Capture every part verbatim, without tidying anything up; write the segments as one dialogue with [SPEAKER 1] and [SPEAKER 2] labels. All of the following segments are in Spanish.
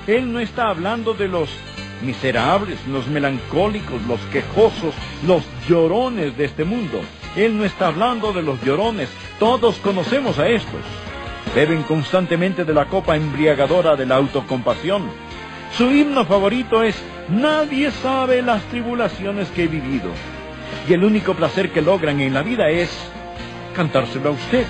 [SPEAKER 1] Él no está hablando de los miserables, los melancólicos, los quejosos, los llorones de este mundo. Él no está hablando de los llorones. Todos conocemos a estos. Beben constantemente de la copa embriagadora de la autocompasión. Su himno favorito es "Nadie sabe las tribulaciones que he vivido". Y el único placer que logran en la vida es cantárselo a usted.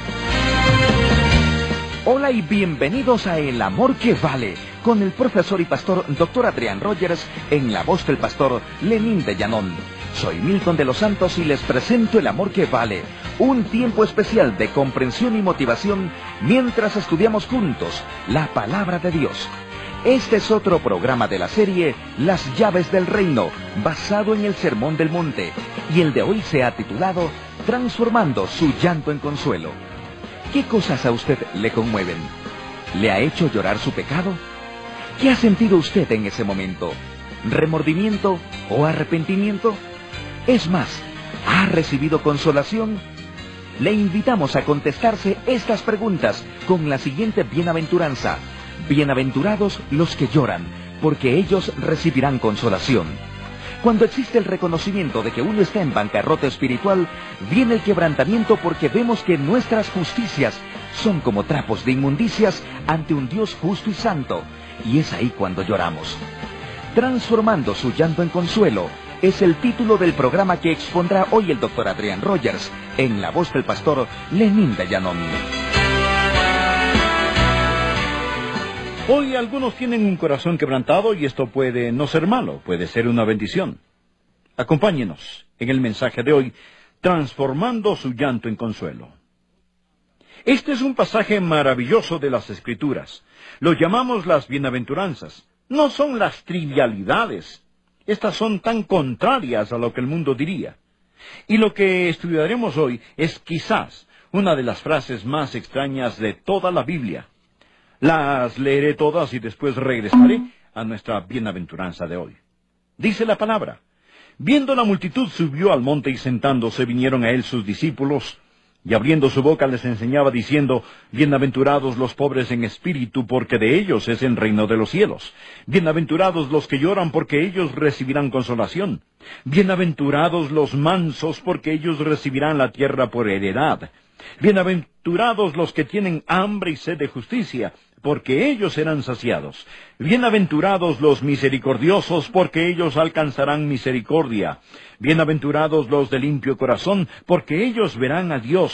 [SPEAKER 2] Hola y bienvenidos a El Amor que Vale, con el profesor y pastor doctor Adrián Rogers, en la voz del pastor Lenín de Llanón. Soy Milton de los Santos y les presento El Amor que Vale, un tiempo especial de comprensión y motivación mientras estudiamos juntos la Palabra de Dios. Este es otro programa de la serie Las Llaves del Reino, basado en el Sermón del Monte, y el de hoy se ha titulado Transformando su llanto en consuelo. ¿Qué cosas a usted le conmueven? ¿Le ha hecho llorar su pecado? ¿Qué ha sentido usted en ese momento? ¿Remordimiento o arrepentimiento? Es más, ¿ha recibido consolación? Le invitamos a contestarse estas preguntas con la siguiente bienaventuranza. Bienaventurados los que lloran, porque ellos recibirán consolación. Cuando existe el reconocimiento de que uno está en bancarrota espiritual, viene el quebrantamiento porque vemos que nuestras justicias son como trapos de inmundicias ante un Dios justo y santo, y es ahí cuando lloramos. Transformando su llanto en consuelo es el título del programa que expondrá hoy el doctor Adrián Rogers, en la voz del pastor Lenín de Llanón.
[SPEAKER 1] Hoy algunos tienen un corazón quebrantado y esto puede no ser malo, puede ser una bendición. Acompáñenos en el mensaje de hoy, transformando su llanto en consuelo. Este es un pasaje maravilloso de las Escrituras. Lo llamamos las bienaventuranzas. No son las trivialidades. Estas son tan contrarias a lo que el mundo diría. Y lo que estudiaremos hoy es quizás una de las frases más extrañas de toda la Biblia. Las leeré todas y después regresaré a nuestra bienaventuranza de hoy. Dice la palabra: viendo la multitud subió al monte y sentándose vinieron a él sus discípulos, y abriendo su boca les enseñaba diciendo: bienaventurados los pobres en espíritu, porque de ellos es el reino de los cielos. Bienaventurados los que lloran, porque ellos recibirán consolación. Bienaventurados los mansos, porque ellos recibirán la tierra por heredad. Bienaventurados los que tienen hambre y sed de justicia, porque ellos serán saciados. Bienaventurados los misericordiosos, porque ellos alcanzarán misericordia. Bienaventurados los de limpio corazón, porque ellos verán a Dios.